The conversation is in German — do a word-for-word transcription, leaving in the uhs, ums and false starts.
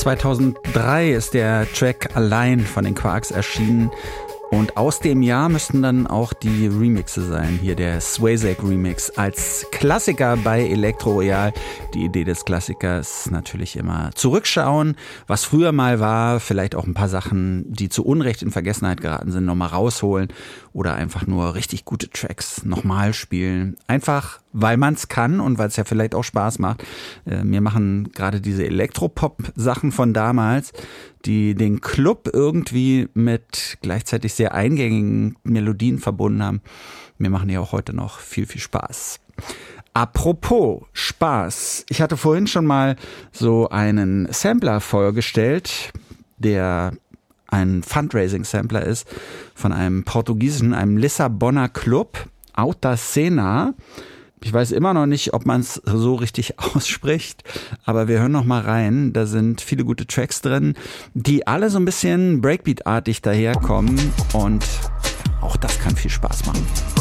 zweitausenddrei ist der Track Allein von den Quarks erschienen. Und aus dem Jahr müssten dann auch die Remixe sein. Hier der Swayzek Remix als Klassiker bei Elektro Royal. Die Idee des Klassikers natürlich immer zurückschauen, was früher mal war, vielleicht auch ein paar Sachen, die zu Unrecht in Vergessenheit geraten sind, nochmal rausholen oder einfach nur richtig gute Tracks nochmal spielen. Einfach, weil man es kann und weil es ja vielleicht auch Spaß macht. Äh, mir machen gerade diese Elektropop-Sachen von damals, die den Club irgendwie mit gleichzeitig sehr eingängigen Melodien verbunden haben. Mir machen die auch heute noch viel, viel Spaß. Apropos Spaß. Ich hatte vorhin schon mal so einen Sampler vorgestellt, der ein Fundraising-Sampler ist von einem portugiesischen, einem Lissabonner Club, Alta Cena. Ich weiß immer noch nicht, ob man es so richtig ausspricht, aber wir hören noch mal rein. Da sind viele gute Tracks drin, die alle so ein bisschen Breakbeat-artig daherkommen und auch das kann viel Spaß machen.